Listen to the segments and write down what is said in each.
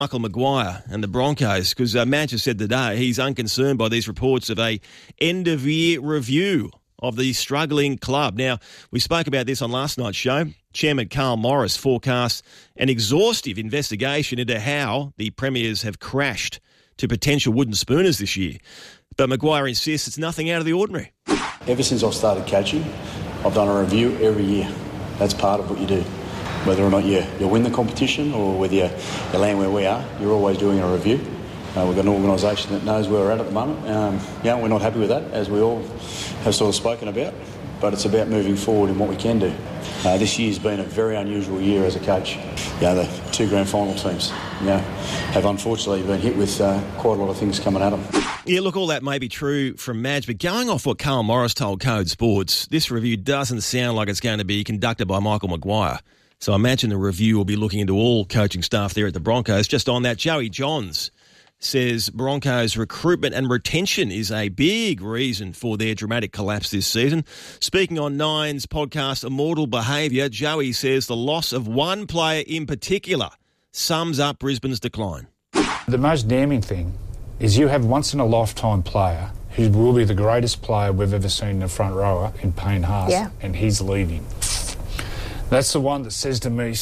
Michael Maguire and the Broncos, because Manchester said today he's unconcerned by these reports of a end-of-year review of the struggling club. Now, we spoke about this on last night's show. Chairman Carl Morris forecasts an exhaustive investigation into how the Premiers have crashed to potential wooden spooners this year. But Maguire insists it's nothing out of the ordinary. Ever since I've started coaching, I've done a review every year. That's part of what you do. Whether or not you win the competition or whether you land where we are, you're always doing a review. We've got an organisation that knows where we're at the moment. We're not happy with that, as we all have sort of spoken about, but it's about moving forward in what we can do. This year's been a very unusual year as a coach. The two grand final teams have unfortunately been hit with quite a lot of things coming at them. Yeah, look, all that may be true from Madge, but going off what Carl Morris told Code Sports, this review doesn't sound like it's going to be conducted by Michael Maguire. So I imagine the review will be looking into all coaching staff there at the Broncos. Just on that, Joey Johns says Broncos recruitment and retention is a big reason for their dramatic collapse this season. Speaking on Nine's podcast, Immortal Behaviour, Joey says the loss of one player in particular sums up Brisbane's decline. The most damning thing is you have once-in-a-lifetime player who will be the greatest player we've ever seen in the front rower in Payne Haas, and he's leaving. That's the one that says to me,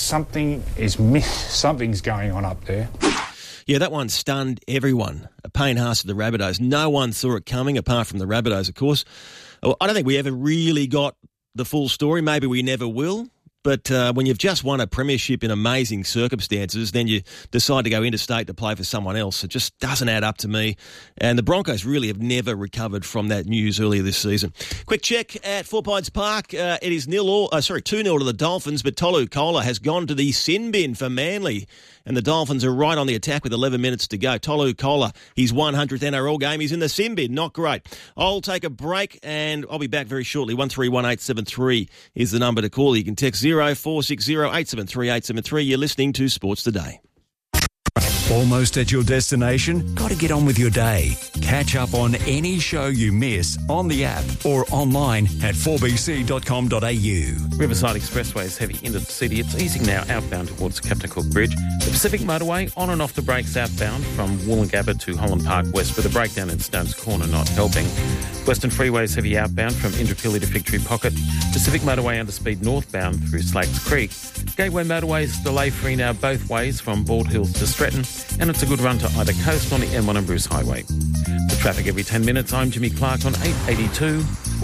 something's going on up there. Yeah, that one stunned everyone. Payne Haas of the Rabbitohs. No one saw it coming, apart from the Rabbitohs, of course. Well, I don't think we ever really got the full story. Maybe we never will. But when you've just won a premiership in amazing circumstances, then you decide to go interstate to play for someone else. It just doesn't add up to me. And the Broncos really have never recovered from that news earlier this season. Quick check at Four Pines Park. It is 2-0 to the Dolphins, but Tolu Kola has gone to the sin bin for Manly. And the Dolphins are right on the attack with 11 minutes to go. Tolu Kola, his 100th NRL game. He's in the sin bin. Not great. I'll take a break and I'll be back very shortly. 131873 is the number to call. You can text 0460 873 873. You're listening to Sports Today. Almost at your destination? Got to get on with your day. Catch up on any show you miss on the app or online at 4bc.com.au. Riverside Expressway is heavy into the city. It's easing now outbound towards Captain Cook Bridge. The Pacific Motorway on and off the brakes outbound from Woolloongabba to Holland Park West with a breakdown in Stones Corner not helping. Western Freeway is heavy outbound from Indooroopilly to Victory Pocket. Pacific Motorway underspeed northbound through Slakes Creek. Gateway Motorway is delay-free now both ways from Bald Hills to Stretton, and it's a good run to either coast on the M1 and Bruce Highway. The traffic every 10 minutes. I'm Jimmy Clark on 882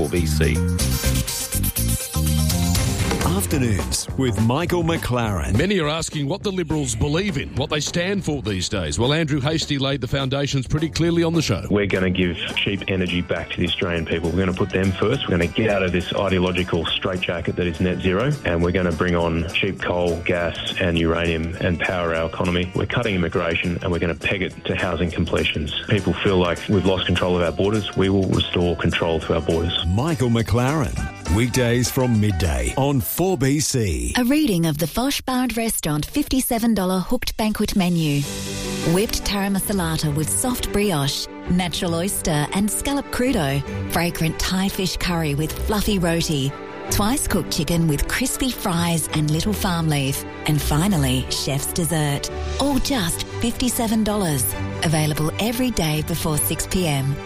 4BC. Afternoons with Michael McLaren. Many are asking what the Liberals believe in, what they stand for these days. Well, Andrew Hastie laid the foundations pretty clearly on the show. We're going to give cheap energy back to the Australian people. We're going to put them first. We're going to get out of this ideological straitjacket that is net zero, and we're going to bring on cheap coal, gas and uranium and power our economy. We're cutting immigration and we're going to peg it to housing completions. People feel like we've lost control of our borders. We will restore control to our borders. Michael McLaren. Weekdays from midday on 4BC. A reading of the Fosh Bar and Restaurant $57 hooked banquet menu. Whipped taramasalata with soft brioche, natural oyster and scallop crudo, fragrant Thai fish curry with fluffy roti, twice cooked chicken with crispy fries and little farm leaf, and finally, chef's dessert. All just $57. Available every day before 6 p.m.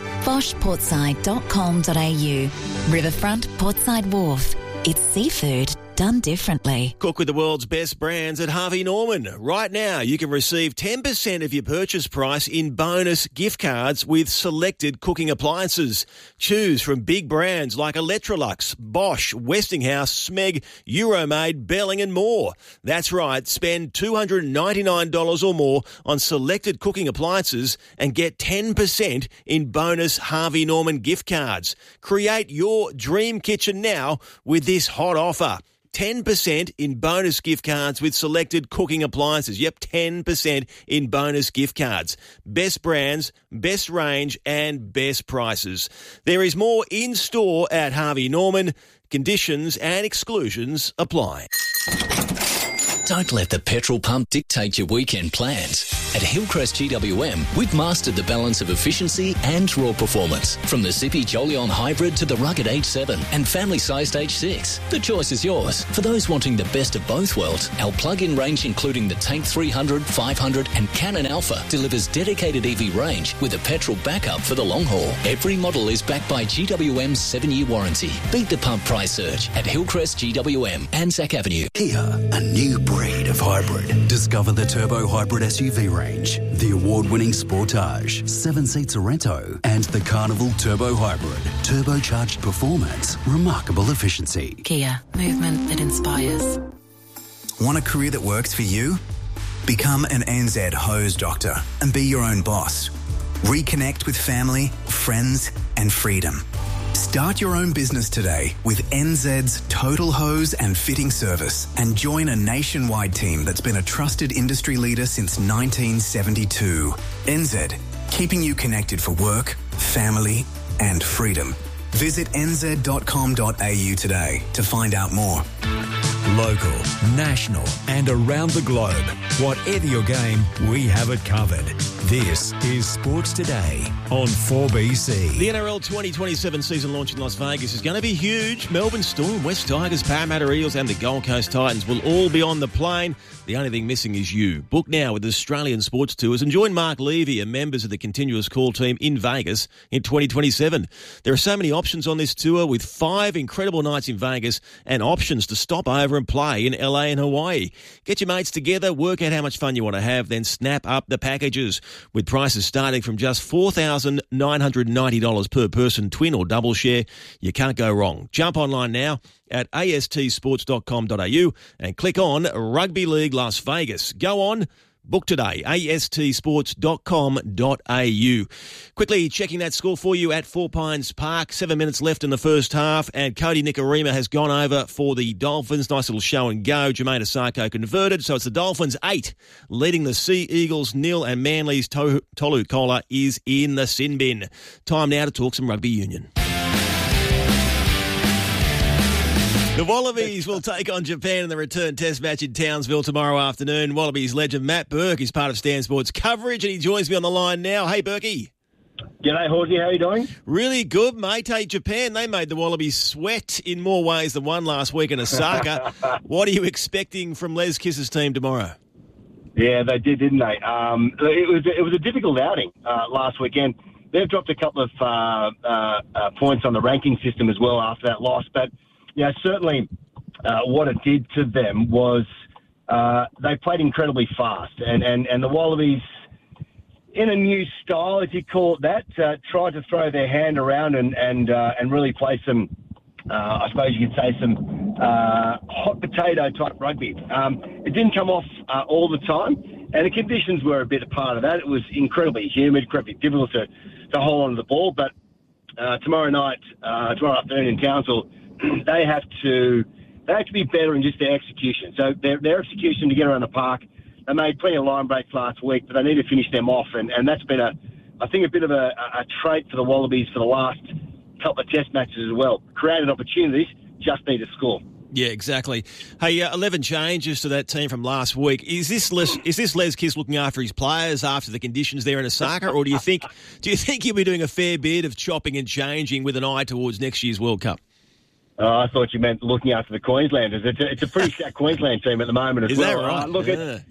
foshportside.com.au. Riverfront, Portside Wharf. It's seafood done differently. Cook with the world's best brands at Harvey Norman. Right now, you can receive 10% of your purchase price in bonus gift cards with selected cooking appliances. Choose from big brands like Electrolux, Bosch, Westinghouse, Smeg, Euromade, Belling and more. That's right, spend $299 or more on selected cooking appliances and get 10% in bonus Harvey Norman gift cards. Create your dream kitchen now with this hot offer. 10% in bonus gift cards with selected cooking appliances. Yep, 10% in bonus gift cards. Best brands, best range and best prices. There is more in store at Harvey Norman. Conditions and exclusions apply. Don't let the petrol pump dictate your weekend plans. At Hillcrest GWM, we've mastered the balance of efficiency and raw performance. From the zippy Jolion Hybrid to the rugged H7 and family-sized H6. The choice is yours. For those wanting the best of both worlds, our plug-in range including the Tank 300, 500 and Cannon Alpha delivers dedicated EV range with a petrol backup for the long haul. Every model is backed by GWM's 7-year warranty. Beat the pump price surge at Hillcrest GWM, Anzac Avenue. Kia, a new breed of hybrid. Discover the Turbo Hybrid SUV range, the award-winning Sportage, 7-seat Sorento, and the Carnival Turbo Hybrid. Turbocharged performance, remarkable efficiency. Kia, movement that inspires. Want a career that works for you? Become an NZ hose doctor and be your own boss. Reconnect with family, friends, and freedom. Start your own business today with NZ's Total Hose and Fitting Service and join a nationwide team that's been a trusted industry leader since 1972. NZ, keeping you connected for work, family, and freedom. Visit nz.com.au today to find out more. Local, national and around the globe. Whatever your game, we have it covered. This is Sports Today on 4BC. The NRL 2027 season launch in Las Vegas is going to be huge. Melbourne Storm, West Tigers, Parramatta Eels and the Gold Coast Titans will all be on the plane. The only thing missing is you. Book now with Australian Sports Tours and join Mark Levy and members of the Continuous Call team in Vegas in 2027. There are so many options on this tour with 5 incredible nights in Vegas and options to stop over and play in LA and Hawaii. Get your mates together, work out how much fun you want to have, then snap up the packages. With prices starting from just $4,990 per person, twin or double share, you can't go wrong. Jump online now at astsports.com.au and click on Rugby League Las Vegas. Go on, book today, astsports.com.au. Quickly checking that score for you at Four Pines Park. 7 minutes left in the first half, and Cody Nikorima has gone over for the Dolphins. Nice little show and go. Jermaine Asako converted, so it's the Dolphins 8, leading the Sea Eagles 0, and Manly's Tolu Kola is in the sin bin. Time now to talk some rugby union. The Wallabies will take on Japan in the return test match in Townsville tomorrow afternoon. Wallabies legend Matt Burke is part of Stan Sports coverage and he joins me on the line now. Hey, Burkie. G'day, Horsey. How are you doing? Really good, mate. Hey, Japan, they made the Wallabies sweat in more ways than one last week in Osaka. What are you expecting from Les Kiss's team tomorrow? Yeah, they did, didn't they? It was a difficult outing last weekend. They've dropped a couple of points on the ranking system as well after that loss, but yeah, certainly what it did to them was they played incredibly fast. And the Wallabies, in a new style, if you call it that, tried to throw their hand around and really play some, I suppose you could say, some hot potato type rugby. It didn't come off all the time, and the conditions were a bit a part of that. It was incredibly humid, incredibly difficult to hold on to the ball. But tomorrow afternoon in Townsville, they have to be better in just their execution. So their execution to get around the park, they made plenty of line breaks last week, but they need to finish them off. And that's been, I think, a bit of a trait for the Wallabies for the last couple of test matches as well. Created opportunities, just need to score. Yeah, exactly. Hey, 11 changes to that team from last week. Is this Les Kiss looking after his players after the conditions there in Osaka, or do you think he'll be doing a fair bit of chopping and changing with an eye towards next year's World Cup? I thought you meant looking after the Queenslanders. It's a pretty stacked Queensland team at the moment as well. Is that right? Look, yeah.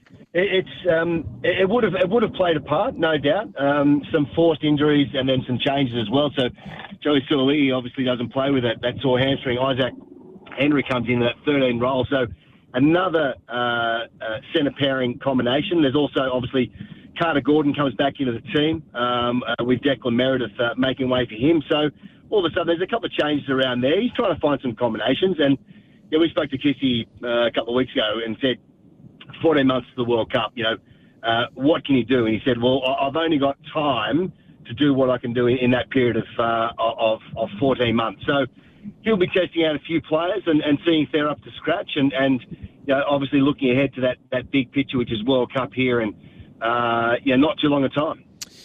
It would have played a part, no doubt. Some forced injuries and then some changes as well. So Joey Suaalii obviously doesn't play with that sore hamstring. Isaac Henry comes in that 13 role. So another centre pairing combination. There's also obviously Carter Gordon comes back into the team with Declan Meredith making way for him. So all of a sudden, there's a couple of changes around there. He's trying to find some combinations. And yeah, we spoke to Kissy a couple of weeks ago and said, 14 months to the World Cup, what can you do? And he said, well, I've only got time to do what I can do in that period of 14 months. So he'll be testing out a few players and seeing if they're up to scratch and obviously looking ahead to that big picture, which is World Cup here and not too long a time.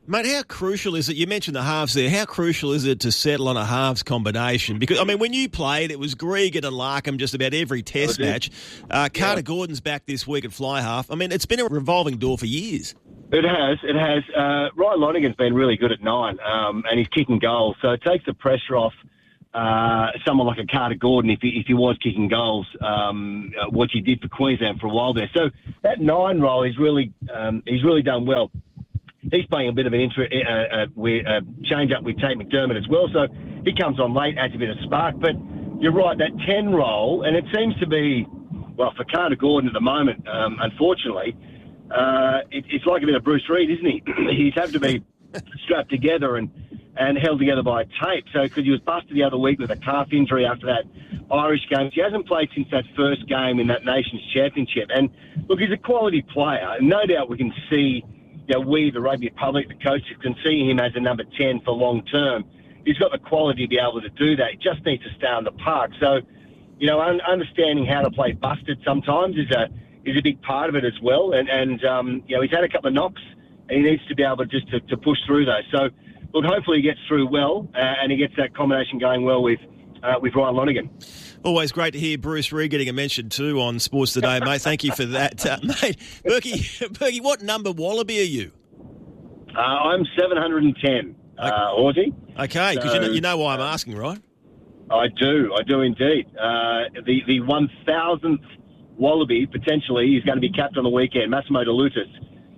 Mate, how crucial is it? You mentioned the halves there. How crucial is it to settle on a halves combination? Because, I mean, when you played, it was Gregan and Larkham just about every test match. Carter Gordon's back this week at fly half. I mean, it's been a revolving door for years. It has. Ryan Lonergan's been really good at 9, and he's kicking goals. So it takes the pressure off someone like a Carter Gordon if he was kicking goals, what he did for Queensland for a while there. So that 9 role, he's really done well. He's playing a bit of an change-up with Tate McDermott as well, so he comes on late, adds a bit of spark. But you're right, that 10 role, and it seems to be, well, for Carter Gordon at the moment, unfortunately, it's like a bit of Bruce Reid, isn't he? He's had to be strapped together and held together by tape. So, because he was busted the other week with a calf injury after that Irish game. He hasn't played since that first game in that Nations Championship. And, look, he's a quality player. No doubt we can see... we, the rugby public, the coaches, can see him as a number 10 for long term. He's got the quality to be able to do that. He just needs to stay on the park. So, understanding how to play busted sometimes is a big part of it as well. And he's had a couple of knocks, and he needs to be able just to push through those. So, look, hopefully he gets through well, and he gets that combination going well with Ryan Lonergan. Always great to hear Bruce Reid getting a mention too on Sports Today, mate. Thank you for that. Mate, Berkey, what number Wallaby are you? I'm 710, Aussie. Okay, because so, you know why I'm asking, right? I do indeed. The 1,000th Wallaby, potentially, is going to be capped on the weekend, Massimo De Lutis.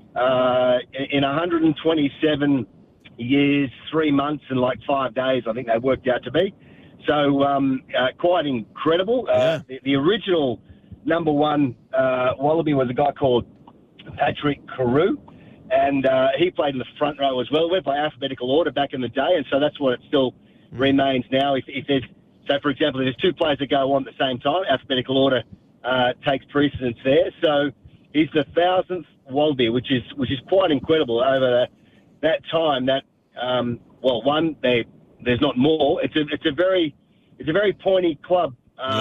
In 127 years, 3 months and 5 days, I think they worked out to be. So quite incredible. The original number 1 Wallaby was a guy called Patrick Carew, and he played in the front row as well. We went by alphabetical order back in the day, and so that's what it still remains now. If there's, so for example, if there's 2 players that go on at the same time, alphabetical order takes precedence there. So he's the 1,000th Wallaby, which is quite incredible over that time. That there's not more. It's a very pointy club,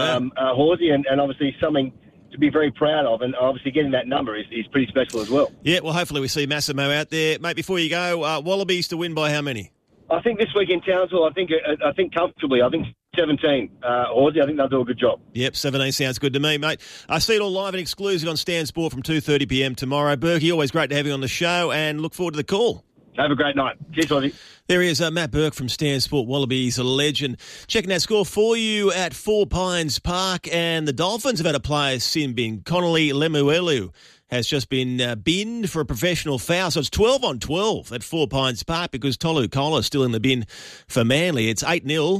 Horsey, and obviously something to be very proud of. And obviously getting that number is pretty special as well. Yeah, well, hopefully we see Massimo out there, mate. Before you go, Wallabies to win by how many? I think this week in Townsville, I think comfortably. I think 17, Horsey. I think they'll do a good job. Yep, 17 sounds good to me, mate. I see it all live and exclusive on Stan Sport from 2:30 p.m. tomorrow. Berkey, always great to have you on the show, and look forward to the call. Have a great night. Cheers, Aussie. There he is, Matt Burke from Stan Sport. Wallabies, a legend. Checking that score for you at Four Pines Park, and the Dolphins have had a player sin bin. Connolly Lemuelu has just been binned for a professional foul. So it's 12 on 12 at Four Pines Park because Tolu Kola is still in the bin for Manly. It's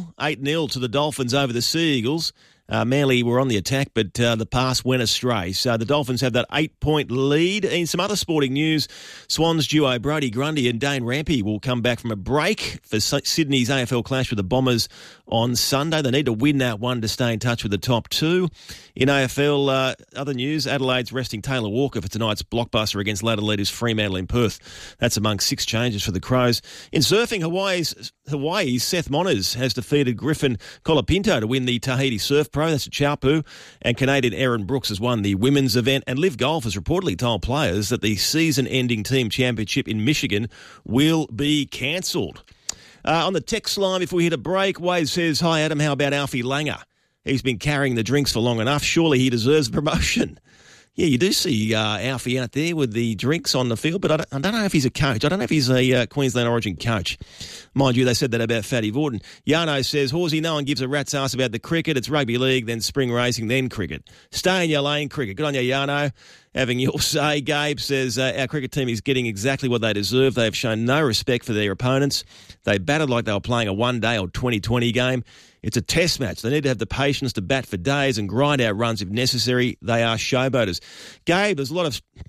8-0 to the Dolphins over the Sea Eagles. Manly were on the attack, but the pass went astray. So the Dolphins have that 8-point lead. In some other sporting news, Swans duo Brodie Grundy and Dane Rampy will come back from a break for Sydney's AFL clash with the Bombers on Sunday. They need to win that one to stay in touch with the top 2. In AFL, other news, Adelaide's resting Taylor Walker for tonight's blockbuster against ladder leaders Fremantle in Perth. That's among 6 changes for the Crows. In surfing, Hawaii's Seth Monners has defeated Griffin Colapinto to win the Tahiti Surf Pro. That's at Chaupu. And Canadian Erin Brooks has won the women's event. And Liv Golf has reportedly told players that the season-ending team championship in Michigan will be cancelled. On the text line before we hit a break, Wade says, "Hi Adam, how about Alfie Langer? He's been carrying the drinks for long enough. Surely he deserves a promotion." Yeah, you do see Alfie out there with the drinks on the field, but I don't know if he's a coach. I don't know if he's a Queensland Origin coach. Mind you, they said that about Fatty Vorton. Yano says, "Horsey, no one gives a rat's ass about the cricket. It's rugby league, then spring racing, then cricket. Stay in your lane, cricket." Good on you, Yano. Having your say. Gabe says, "Our cricket team is getting exactly what they deserve. They have shown no respect for their opponents. They batted like they were playing a one-day or 2020 game. It's a test match. They need to have the patience to bat for days and grind out runs if necessary. They are showboaters." Gabe, there's a lot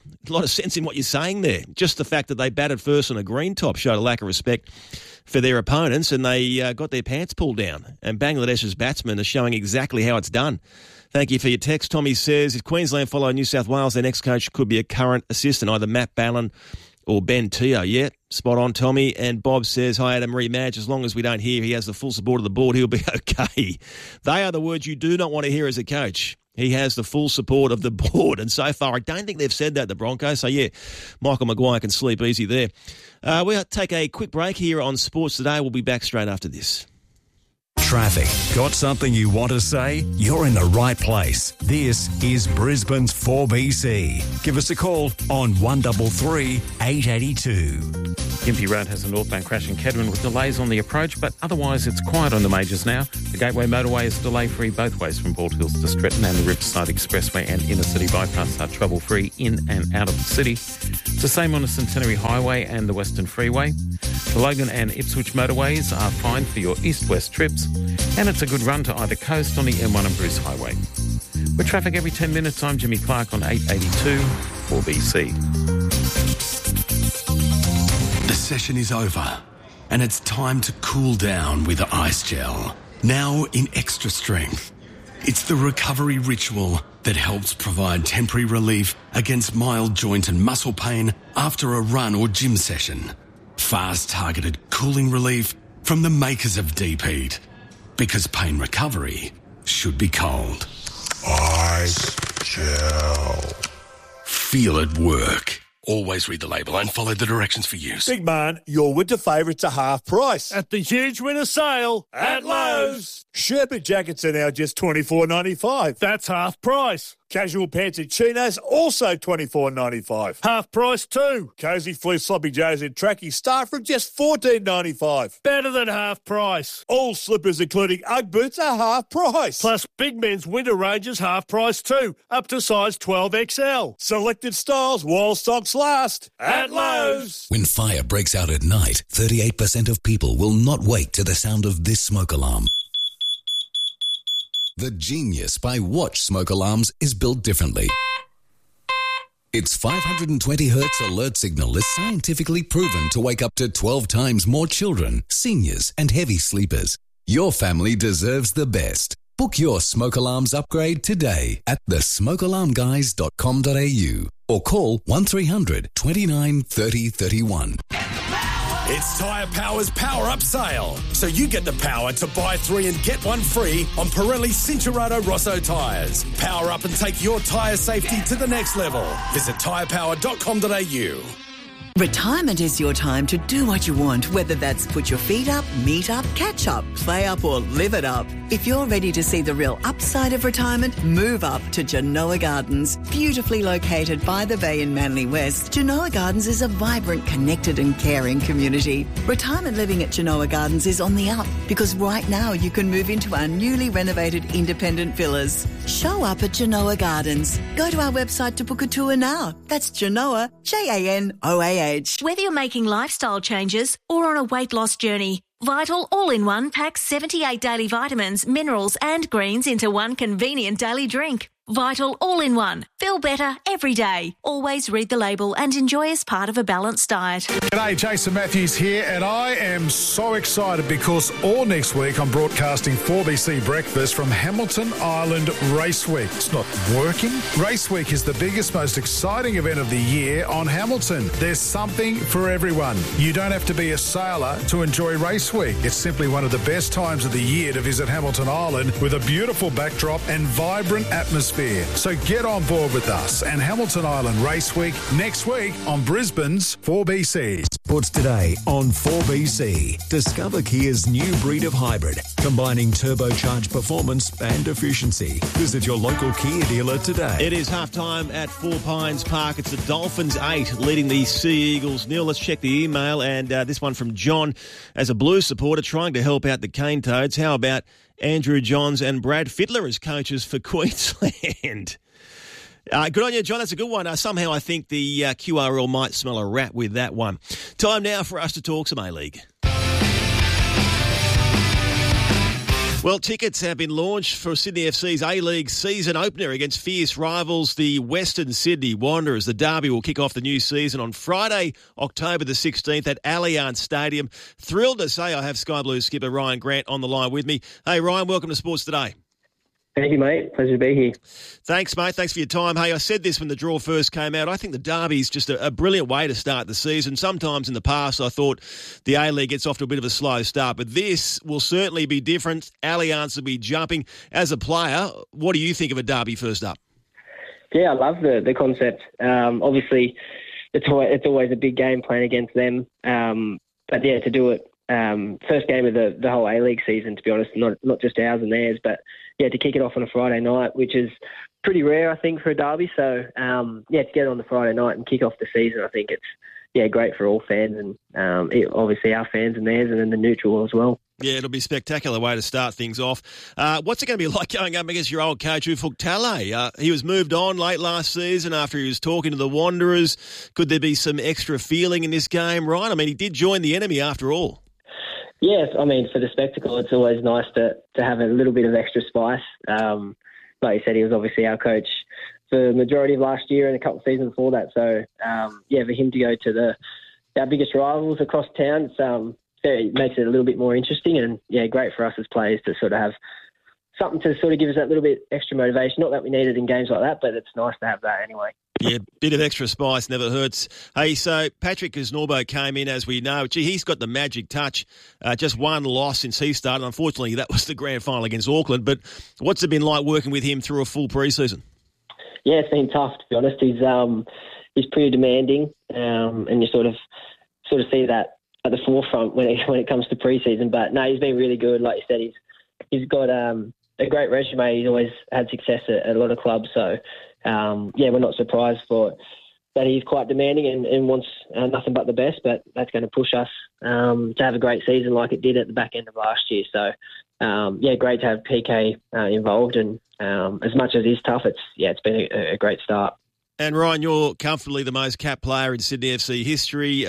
of sense in what you're saying there. Just the fact that they batted first on a green top showed a lack of respect for their opponents, and they got their pants pulled down. And Bangladesh's batsmen are showing exactly how it's done. Thank you for your text. Tommy says, "If Queensland follow New South Wales, their next coach could be a current assistant, either Matt Ballon or Ben Teo." Yeah, spot on, Tommy. And Bob says, "Hi, Adam, rematch. As long as we don't hear he has the full support of the board, he'll be okay." They are the words you do not want to hear as a coach. He has the full support of the board, and so far I don't think they've said that, the Broncos. So, yeah, Michael Maguire can sleep easy there. We'll take a quick break here on Sports Today. We'll be back straight after this. Traffic. Got something you want to say? You're in the right place. This is Brisbane's 4BC. Give us a call on 133 882. Gympie Road has a northbound crash in Kedron with delays on the approach, but otherwise it's quiet on the majors now. The Gateway Motorway is delay-free both ways from Bald Hills to Stretton, and the Riverside Expressway and Inner City Bypass are trouble-free in and out of the city. It's the same on the Centenary Highway and the Western Freeway. The Logan and Ipswich motorways are fine for your east-west trips, and it's a good run to either coast on the M1 and Bruce Highway. With traffic every 10 minutes, I'm Jimmy Clark on 882 4BC. The session is over, and it's time to cool down with Ice Gel. Now in extra strength. It's the recovery ritual that helps provide temporary relief against mild joint and muscle pain after a run or gym session. Fast targeted cooling relief from the makers of Deep Heat. Because pain recovery should be cold. Ice Gel. Feel it work. Always read the label and follow the directions for use. Big man, your winter favourites are half price. At the huge winter sale at Lowe's. Sherpa jackets are now just $24.95. That's half price. Casual pants and chinos also $24.95. Half price too. Cozy fleece sloppy joes and trackies start from just $14.95. Better than half price. All slippers including Ugg boots are half price. Plus big men's winter ranges half price too, up to size 12XL. Selected styles while stocks last at Lowe's. When fire breaks out at night, 38% of people will not wake to the sound of this smoke alarm. The Genius by Watch smoke alarms is built differently. Its 520 Hz alert signal is scientifically proven to wake up to 12 times more children, seniors, and heavy sleepers. Your family deserves the best. Book your smoke alarms upgrade today at thesmokealarmguys.com.au or call 1300 29 30 31. It's Tyre Power's Power Up Sale. So you get the power to buy 3 and get 1 free on Pirelli Cincherato Rosso tyres. Power up and take your tyre safety to the next level. Visit tyrepower.com.au. Retirement is your time to do what you want, whether that's put your feet up, meet up, catch up, play up or live it up. If you're ready to see the real upside of retirement, move up to Genoa Gardens. Beautifully located by the bay in Manly West, Genoa Gardens is a vibrant, connected and caring community. Retirement living at Genoa Gardens is on the up because right now you can move into our newly renovated independent villas. Show up at Genoa Gardens. Go to our website to book a tour now. That's Genoa, Janoah. Whether you're making lifestyle changes or on a weight loss journey, Vital All-in-One packs 78 daily vitamins, minerals and greens into one convenient daily drink. Vital All-in-One. Feel better every day. Always read the label and enjoy as part of a balanced diet. G'day, Jason Matthews here, and I am so excited because all next week I'm broadcasting 4BC Breakfast from Hamilton Island Race Week. It's not working. Race Week is the biggest, most exciting event of the year on Hamilton. There's something for everyone. You don't have to be a sailor to enjoy Race Week. It's simply one of the best times of the year to visit Hamilton Island with a beautiful backdrop and vibrant atmosphere. So get on board with us and Hamilton Island Race Week next week on Brisbane's 4BC. Sports Today on 4BC. Discover Kia's new breed of hybrid, combining turbocharged performance and efficiency. Visit your local Kia dealer today. It is half-time at Four Pines Park. It's the Dolphins 8 leading the Sea Eagles. Neil, let's check the email. And this one from John. As a Blues supporter trying to help out the Cane Toads, how about Andrew Johns and Brad Fittler as coaches for Queensland? Good on you, John. That's a good one. Somehow I think the QRL might smell a rat with that one. Time now for us to talk some A-League. Well, tickets have been launched for Sydney FC's A-League season opener against fierce rivals, the Western Sydney Wanderers. The derby will kick off the new season on Friday, October the 16th at Allianz Stadium. Thrilled to say I have Sky Blues skipper Ryan Grant on the line with me. Hey, Ryan, welcome to Sports Today. Thank you, mate. Pleasure to be here. Thanks, mate. Thanks for your time. Hey, I said this when the draw first came out. I think the Derby's just a brilliant way to start the season. Sometimes in the past, I thought the A-League gets off to a bit of a slow start, but this will certainly be different. Allianz will be jumping. As a player, what do you think of a Derby first up? Yeah, I love the concept. Obviously, it's always a big game playing against them. But yeah, to do it first game of the whole A-League season, to be honest, not just ours and theirs, but yeah, to kick it off on a Friday night, which is pretty rare, I think, for a derby. So yeah, to get it on the Friday night and kick off the season, I think it's great for all fans and obviously our fans and theirs, and then the neutral as well. Yeah, it'll be a spectacular way to start things off. What's it going to be like going up against your old coach, Ufuk Talay? He was moved on late last season after he was talking to the Wanderers. Could there be some extra feeling in this game, Ryan? I mean, he did join the enemy after all. Yes, I mean, for the spectacle, it's always nice to have a little bit of extra spice. Like you said, he was obviously our coach for the majority of last year and a couple of seasons before that. So, yeah, for him to go to our biggest rivals across town, it makes it a little bit more interesting, and yeah, great for us as players to sort of have something to sort of give us that little bit extra motivation. Not that we need it in games like that, but it's nice to have that anyway. Yeah, bit of extra spice never hurts. Hey, so Patrick Kisnorbo came in, as we know. Gee, he's got the magic touch. Just one loss since he started. Unfortunately, that was the grand final against Auckland. But what's it been like working with him through a full pre-season? Yeah, it's been tough, to be honest. He's pretty demanding, and you sort of see that at the forefront when it comes to pre-season. But no, he's been really good. Like you said, he's got a great resume. He's always had success at a lot of clubs. So, yeah, we're not surprised that he's quite demanding and wants nothing but the best, but that's going to push us to have a great season like it did at the back end of last year. So, yeah, great to have PK involved, and as much as it is tough, it's been a great start. And Ryan, you're comfortably the most capped player in Sydney FC history.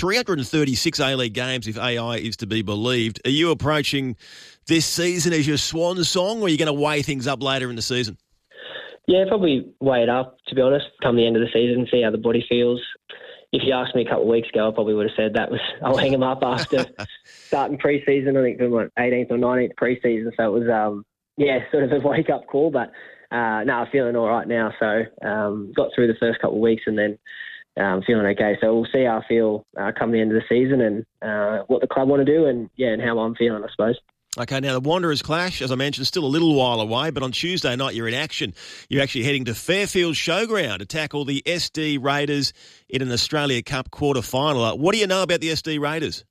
336 A-League games, if AI is to be believed. Are you approaching this season as your swan song, or are you going to weigh things up later in the season? Yeah, probably weigh it up, to be honest, come the end of the season, see how the body feels. If you asked me a couple of weeks ago, I probably would have said I'll hang him up after starting pre-season. I think from 18th or 19th pre-season. So it was, sort of a wake-up call, but no, I'm feeling all right now. So got through the first couple of weeks and then feeling okay. So we'll see how I feel come the end of the season and what the club want to do and how I'm feeling, I suppose. Okay, now the Wanderers clash, as I mentioned, still a little while away, but on Tuesday night you're in action. You're actually heading to Fairfield Showground to tackle the SD Raiders in an Australia Cup quarter-final. What do you know about the SD Raiders?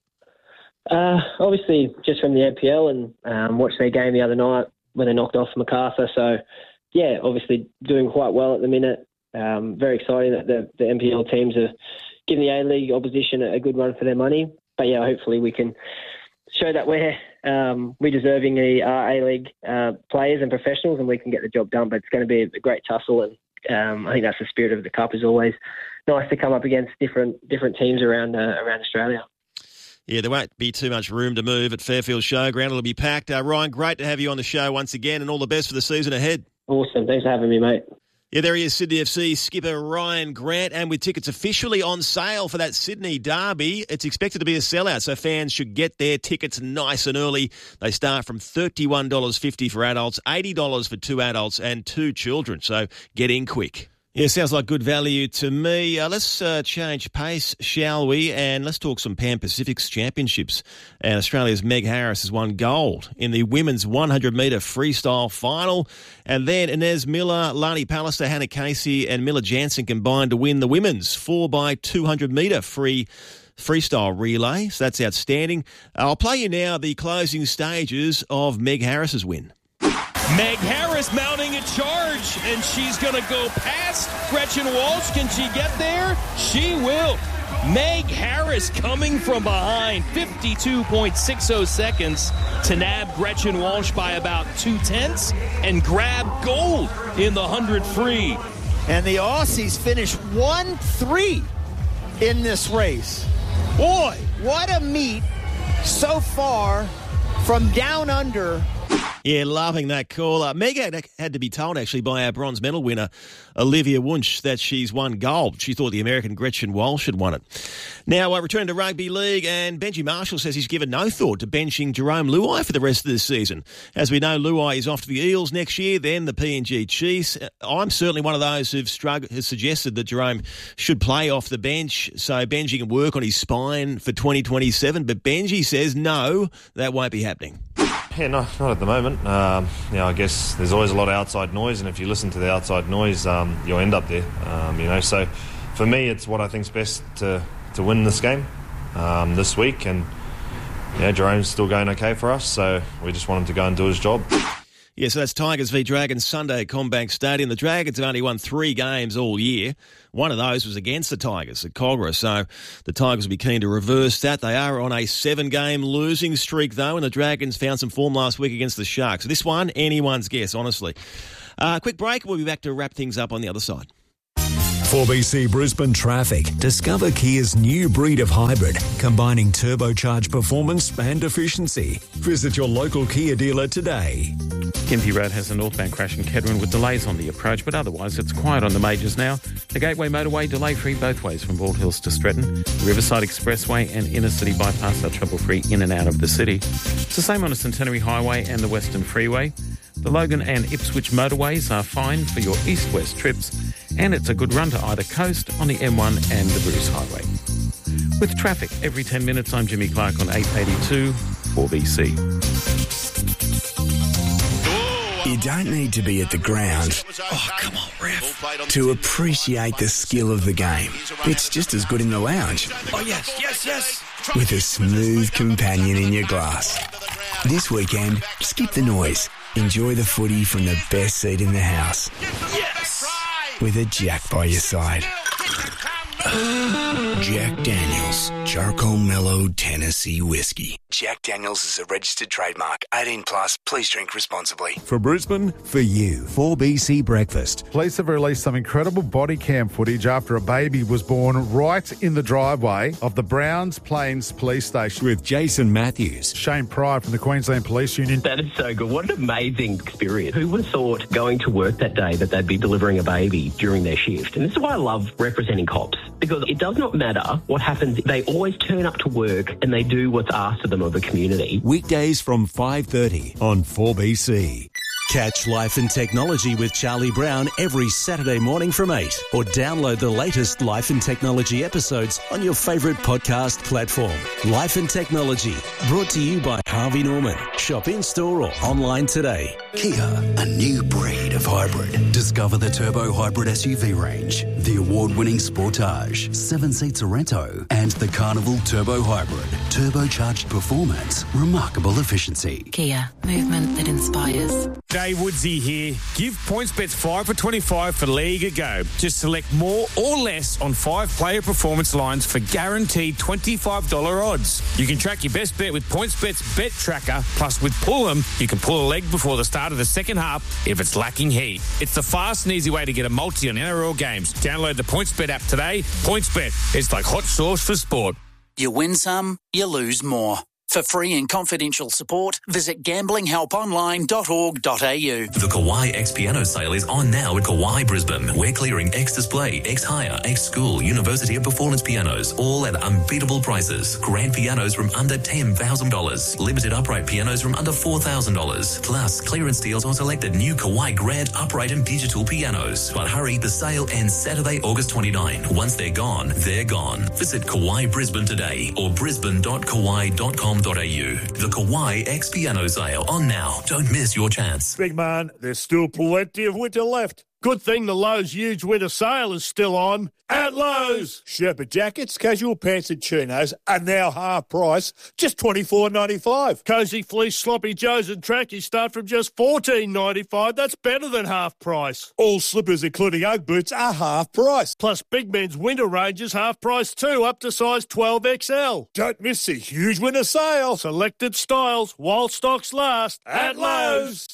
Obviously, just from the NPL and watched their game the other night when they knocked off Macarthur. So, yeah, obviously doing quite well at the minute. Very exciting that the NPL teams are giving the A-League opposition a good run for their money. But, yeah, hopefully we can show that we're deserving the A-League players and professionals, and we can get the job done. But it's going to be a great tussle, and I think that's the spirit of the Cup. Is always nice to come up against different teams around Australia. Yeah, there won't be too much room to move at Fairfield Showground. It'll be packed. Ryan, great to have you on the show once again, and all the best for the season ahead. Awesome. Thanks for having me, mate. Yeah, there he is, Sydney FC skipper Ryan Grant, and with tickets officially on sale for that Sydney derby, it's expected to be a sellout, so fans should get their tickets nice and early. They start from $31.50 for adults, $80 for 2 adults and 2 children, so get in quick. Yeah, sounds like good value to me. Let's change pace, shall we? And let's talk some Pan Pacific's championships. And Australia's Meg Harris has won gold in the women's 100-metre freestyle final. And then Inez Miller, Lani Pallister, Hannah Casey and Miller Jansen combined to win the women's 4x200-metre freestyle relay. So that's outstanding. I'll play you now the closing stages of Meg Harris's win. Meg Harris mounting a charge, and she's going to go past Gretchen Walsh. Can she get there? She will. Meg Harris coming from behind, 52.60 seconds to nab Gretchen Walsh by about 2/10 and grab gold in the 100 free. And the Aussies finish 1-3 in this race. Boy, what a meet so far from down under Yeah, loving that call. Meg had to be told, actually, by our bronze medal winner, Olivia Wunsch, that she's won gold. She thought the American Gretchen Walsh had won it. Now, I return to rugby league, and Benji Marshall says he's given no thought to benching Jerome Luai for the rest of this season. As we know, Luai is off to the Eels next year, then the PNG Chiefs. I'm certainly one of those who've has suggested that Jerome should play off the bench so Benji can work on his spine for 2027, but Benji says no, that won't be happening. Yeah, not at the moment. I guess there's always a lot of outside noise, and if you listen to the outside noise, you'll end up there. So for me, it's what I think's best to win this game this week, and Jerome's still going okay for us, so we just want him to go and do his job. Yeah, so that's Tigers v Dragons Sunday at CommBank Stadium. The Dragons have only won 3 games all year. One of those was against the Tigers at Cogra, so the Tigers will be keen to reverse that. They are on a 7-game losing streak, though, and the Dragons found some form last week against the Sharks. This one, anyone's guess, honestly. Quick break. We'll be back to wrap things up on the other side. 4BC Brisbane Traffic. Discover Kia's new breed of hybrid, combining turbocharged performance and efficiency. Visit your local Kia dealer today. Gympie Road has a northbound crash in Kedron with delays on the approach, but otherwise it's quiet on the majors now. The Gateway Motorway delay-free both ways from Bald Hills to Stretton. The Riverside Expressway and Inner City Bypass are trouble-free in and out of the city. It's the same on the Centenary Highway and the Western Freeway. The Logan and Ipswich motorways are fine for your east-west trips, and it's a good run to either coast on the M1 and the Bruce Highway. With traffic every 10 minutes, I'm Jimmy Clark on 882 4BC. You don't need to be at the ground to appreciate the skill of the game. It's just as good in the lounge. Oh, yes. With a smooth companion in your glass. This weekend, skip the noise. Enjoy the footy from the best seat in the house. Yes! With a Jack by your side. Jack Daniels, Charcoal Mellow Tennessee Whiskey. Jack Daniels is a registered trademark. 18 plus. Please drink responsibly. For Brisbane, for you, 4BC Breakfast. Police have released some incredible body cam footage after a baby was born right in the driveway of the Browns Plains Police Station. With Jason Matthews. Shane Pride from the Queensland Police Union. That is so good. What an amazing experience. Who would have thought going to work that day that they'd be delivering a baby during their shift? And this is why I love representing cops, because it does not matter what happens. They always turn up to work and they do what's asked of them of the community. Weekdays from 5:30 on 4BC. Catch Life and Technology with Charlie Brown every Saturday morning from 8, or download the latest Life and Technology episodes on your favourite podcast platform. Life and Technology, brought to you by Harvey Norman. Shop in-store or online today. Kia, a new breed of hybrid. Discover the turbo hybrid SUV range, the award-winning Sportage, 7-seat Sorento, and the Carnival Turbo Hybrid. Turbocharged performance, remarkable efficiency. Kia, movement that inspires. Dave Woodsy here. Give PointsBet's 5 for 25 for League a go. Just select more or less on 5 player performance lines for guaranteed $25 odds. You can track your best bet with PointsBet's Bet Tracker. Plus, with Pull 'em, you can pull a leg before the start of the second half if it's lacking heat. It's the fast and easy way to get a multi on NRL games. Download the PointsBet app today. PointsBet, it's like hot sauce for sport. You win some, you lose more. For free and confidential support, visit gamblinghelponline.org.au. The Kauai X Piano sale is on now at Kauai Brisbane. We're clearing X Display, X Hire, X School, University of Performance pianos, all at unbeatable prices. Grand pianos from under $10,000. Limited upright pianos from under $4,000. Plus, clearance deals on selected new Kauai Grand upright and digital pianos. But hurry, the sale ends Saturday, August 29. Once they're gone, they're gone. Visit Kauai Brisbane today or brisbane.kauai.com. The Kauai X Piano sale on now. Don't miss your chance. Big man, there's still plenty of winter left. Good thing the Lowe's huge winter sale is still on. At Lowe's, Sherpa jackets, casual pants and chinos are now half price, just $24.95. Cozy fleece, sloppy joes and trackies start from just $14.95. That's better than half price. All slippers, including Ugg boots, are half price. Plus, big men's winter range is half price too, up to size 12XL. Don't miss the huge winter sale. Selected styles while stocks last at Lowe's.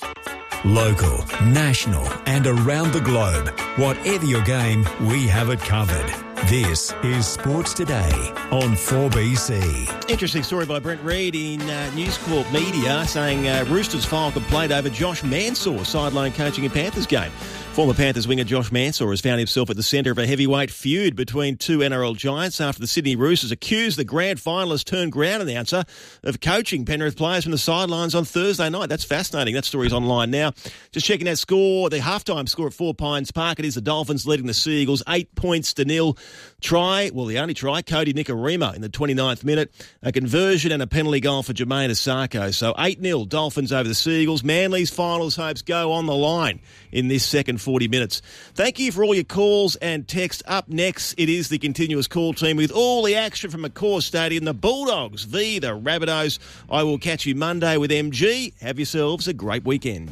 Local, national and around the globe. Whatever your game, we have it covered. This is Sports Today on 4BC. Interesting story by Brent Reid in News Corp Media saying Roosters file complaint over Josh Mansour sideline coaching in Panthers game. Former Panthers winger Josh Mansour has found himself at the centre of a heavyweight feud between two NRL giants after the Sydney Roosters accused the grand finalist turned ground announcer of coaching Penrith players from the sidelines on Thursday night. That's fascinating. That story's online now. Just checking that score, the halftime score at 4 Pines Park. It is the Dolphins leading the Seagulls 8-0. The only try, Cody Nikorima in the 29th minute. A conversion and a penalty goal for Jermaine Asako. So 8-0 Dolphins over the Seagulls. Manly's finals hopes go on the line in this second 40 minutes. Thank you for all your calls and texts. Up next, it is the continuous call team with all the action from McCaw Stadium. The Bulldogs v the Rabbitohs. I will catch you Monday with MG. Have yourselves a great weekend.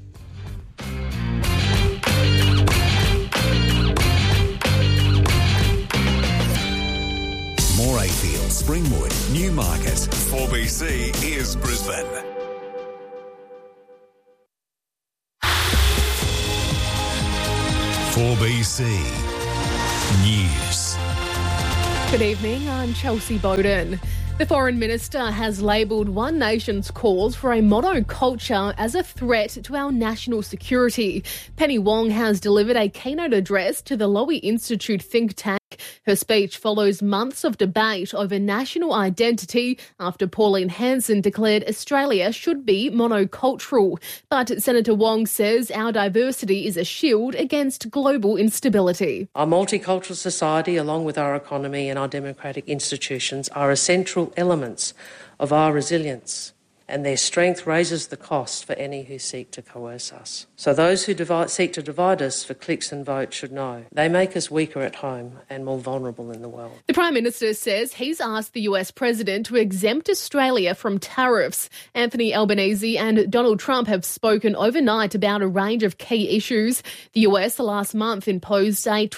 Morayfield, Springwood, Newmarket. 4BC is Brisbane. BC News. Good evening, I'm Chelsea Bowden. The Foreign Minister has labelled One Nation's calls for a monoculture as a threat to our national security. Penny Wong has delivered a keynote address to the Lowy Institute think tank. Her speech follows months of debate over national identity after Pauline Hanson declared Australia should be monocultural. But Senator Wong says our diversity is a shield against global instability. Our multicultural society, along with our economy and our democratic institutions, are essential elements of our resilience, and their strength raises the cost for any who seek to coerce us. So those who seek to divide us for clicks and votes should know they make us weaker at home and more vulnerable in the world. The Prime Minister says he's asked the US President to exempt Australia from tariffs. Anthony Albanese and Donald Trump have spoken overnight about a range of key issues. The US last month imposed a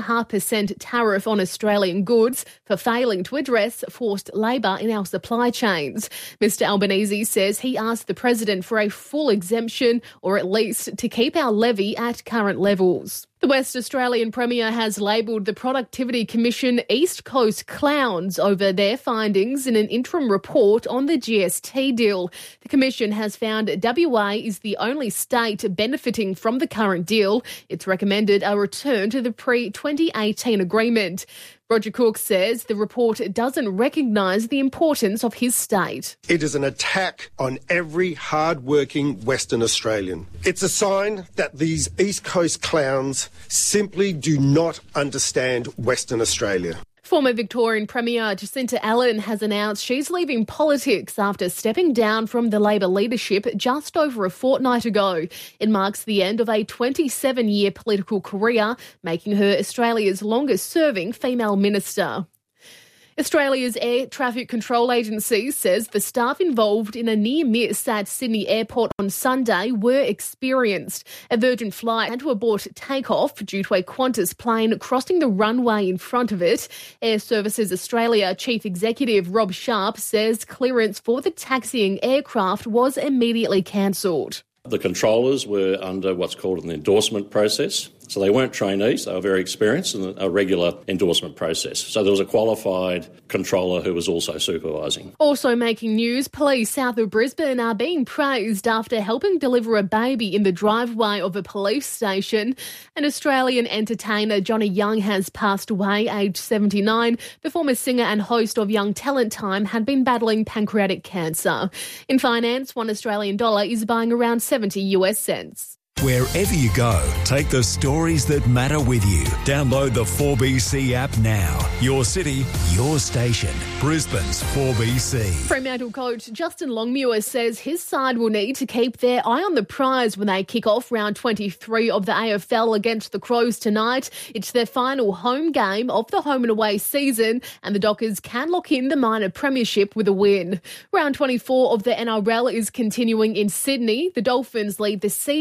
12.5% tariff on Australian goods for failing to address forced labour in our supply chains. Mr Albanese says he asked the President for a full exemption or at least to keep our levy at current levels. The West Australian Premier has labelled the Productivity Commission East Coast clowns over their findings in an interim report on the GST deal. The Commission has found WA is the only state benefiting from the current deal. It's recommended a return to the pre-2018 agreement. Roger Cook says the report doesn't recognise the importance of his state. It is an attack on every hard-working Western Australian. It's a sign that these East Coast clowns simply do not understand Western Australia. Former Victorian Premier Jacinta Allen has announced she's leaving politics after stepping down from the Labor leadership just over a fortnight ago. It marks the end of a 27-year political career, making her Australia's longest-serving female minister. Australia's Air Traffic Control Agency says the staff involved in a near miss at Sydney Airport on Sunday were experienced. A Virgin flight had to abort takeoff due to a Qantas plane crossing the runway in front of it. Air Services Australia Chief Executive Rob Sharp says clearance for the taxiing aircraft was immediately cancelled. The controllers were under what's called an endorsement process. So they weren't trainees, they were very experienced in a regular endorsement process. So there was a qualified controller who was also supervising. Also making news, police south of Brisbane are being praised after helping deliver a baby in the driveway of a police station. An Australian entertainer, Johnny Young, has passed away, aged 79. The former singer and host of Young Talent Time had been battling pancreatic cancer. In finance, $1 Australian is buying around 70 US cents. Wherever you go, take the stories that matter with you. Download the 4BC app now. Your city, your station. Brisbane's 4BC. Fremantle coach Justin Longmuir says his side will need to keep their eye on the prize when they kick off round 23 of the AFL against the Crows tonight. It's their final home game of the home and away season, and the Dockers can lock in the minor premiership with a win. Round 24 of the NRL is continuing in Sydney. The Dolphins lead the Sea Eagles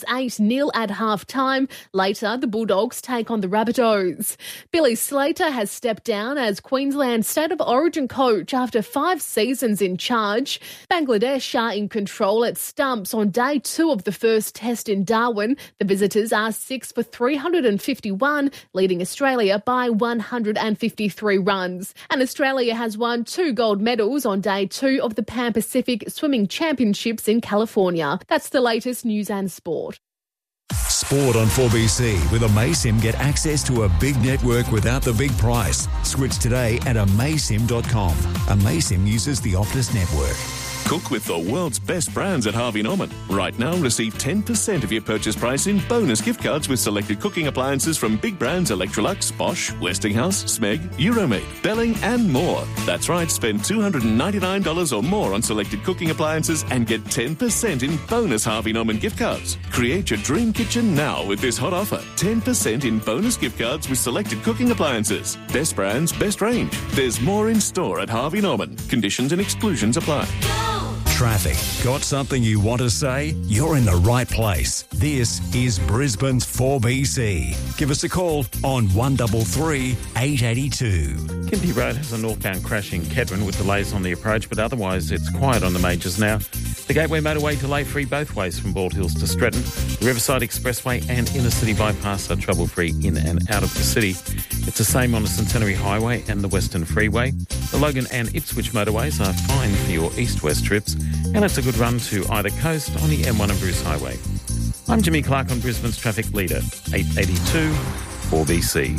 was 8-0 at half-time. Later, the Bulldogs take on the Rabbitohs. Billy Slater has stepped down as Queensland State of Origin coach after 5 seasons in charge. Bangladesh are in control at stumps on day 2 of the first test in Darwin. The visitors are 6 for 351, leading Australia by 153 runs. And Australia has won 2 gold medals on day 2 of the Pan Pacific Swimming Championships in California. That's the latest news and sport. Sport on 4BC. With Amaysim, get access to a big network without the big price. Switch today at amaysim.com. Amaysim uses the Optus network. Cook with the world's best brands at Harvey Norman. Right now, receive 10% of your purchase price in bonus gift cards with selected cooking appliances from big brands Electrolux, Bosch, Westinghouse, Smeg, Euromade, Belling and more. That's right, spend $299 or more on selected cooking appliances and get 10% in bonus Harvey Norman gift cards. Create your dream kitchen now with this hot offer. 10% in bonus gift cards with selected cooking appliances. Best brands, best range. There's more in store at Harvey Norman. Conditions and exclusions apply. Traffic. Got something you want to say? You're in the right place. This is Brisbane's 4BC. Give us a call on 133 882. Kimpy Road has a northbound crash in Kedron with delays on the approach, but otherwise it's quiet on the majors now. The Gateway Motorway delay-free both ways from Bald Hills to Stretton. The Riverside Expressway and Inner City Bypass are trouble-free in and out of the city. It's the same on the Centenary Highway and the Western Freeway. The Logan and Ipswich motorways are fine for your east-west trips, and it's a good run to either coast on the M1 and Bruce Highway. I'm Jimmy Clark on Brisbane's Traffic Leader, 882 4BC.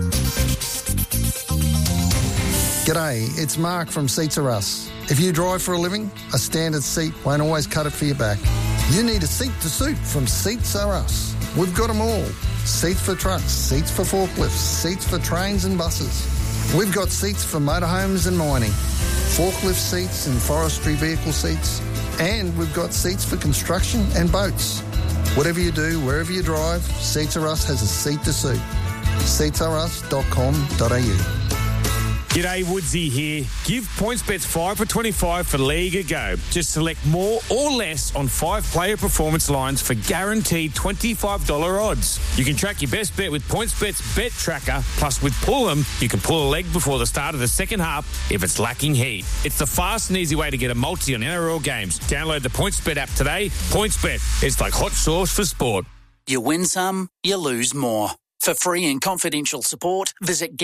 G'day, it's Mark from Seats Are Us. If you drive for a living, a standard seat won't always cut it for your back. You need a seat to suit from Seats Are Us. We've got them all. Seats for trucks, seats for forklifts, seats for trains and buses. We've got seats for motorhomes and mining, forklift seats and forestry vehicle seats, and we've got seats for construction and boats. Whatever you do, wherever you drive, Seats Are Us has a seat to suit. seatsarus.com.au. G'day, Woodsy here. Give PointsBet 5 for 25 for League a go. Just select more or less on 5-player performance lines for guaranteed $25 odds. You can track your best bet with PointsBet's Bet Tracker. Plus, with Pull'em, you can pull a leg before the start of the second half if it's lacking heat. It's the fast and easy way to get a multi on NRL games. Download the PointsBet app today. PointsBet, it's like hot sauce for sport. You win some, you lose more. For free and confidential support, visit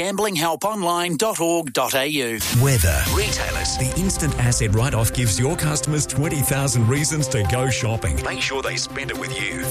gamblinghelponline.org.au. Weather. Retailers. The instant asset write-off gives your customers 20,000 reasons to go shopping. Make sure they spend it with you.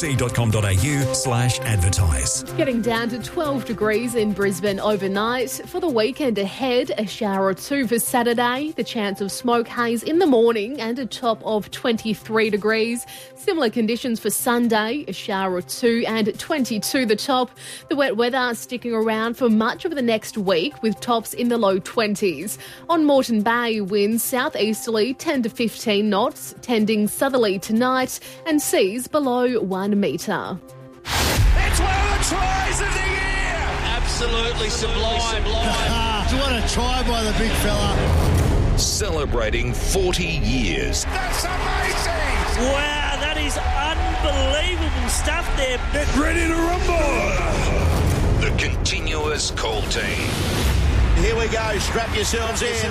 4bc.com.au/advertise. Getting down to 12 degrees in Brisbane overnight. For the weekend ahead, a shower or 2 for Saturday, the chance of smoke haze in the morning and a top of 23 degrees. Similar conditions for Sunday, a shower or 2 and 22 the top. The wet weather sticking around for much of the next week with tops in the low 20s. On Moreton Bay, winds southeasterly 10 to 15 knots, tending southerly tonight and seas below 1 metre. It's one of the tries of the year! Absolutely sublime. Do you want a try by the big fella? Celebrating 40 years. That's amazing! Wow, that is unbelievable stuff there. Get ready to rumble! The continuous call team. Here we go, strap yourselves in.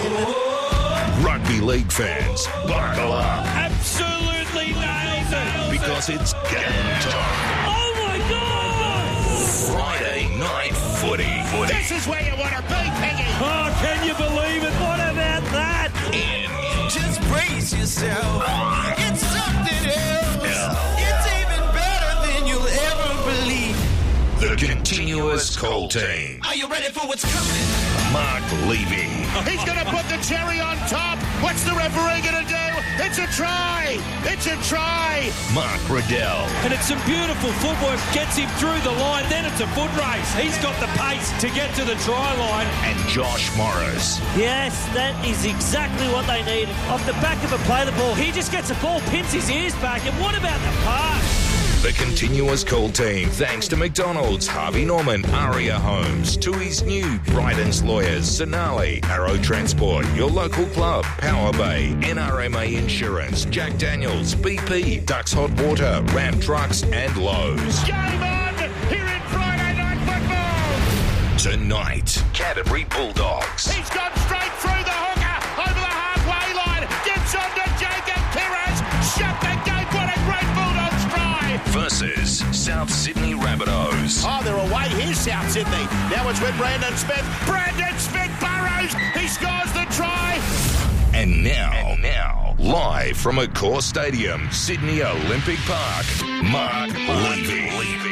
Rugby league fans, buckle up. Absolutely nailed it! Because it's game time. Oh my God! Friday night footy. This is where you want to be, Peggy! Oh, can you believe it? What about that? Just brace yourself. It's something else. It's even better than you'll ever believe. The continuous call team. Are you ready for what's coming? Mark Levy. He's going to put the cherry on top. What's the referee going to do? It's a try. It's a try. Mark Riddell. And it's some beautiful footwork, gets him through the line, then it's a foot race. He's got the pace to get to the try line. And Josh Morris. Yes, that is exactly what they needed. Off the back of a play the ball, he just gets the ball, pins his ears back, and what about the pass? The continuous call team, thanks to McDonald's, Harvey Norman, Aria Homes, Tui's New, Bryden's Lawyers, Sonali, Arrow Transport, your local club, Power Bay, NRMA Insurance, Jack Daniels, BP, Ducks Hot Water, Ram Trucks and Lowe's. Game on here in Friday Night Football. Tonight, Canterbury Bulldogs. He's gone straight through the hooker, over the halfway line, gets on to Jacob Kiraz, shut the gate, what a great Bulldogs try. Versus South Sydney Rabbitohs. Oh, they're away. Here's South Sydney. Now it's with Brandon Smith. Brandon Smith burrows. He scores the try. And now, live from Accor Stadium, Sydney Olympic Park, Mark Levy.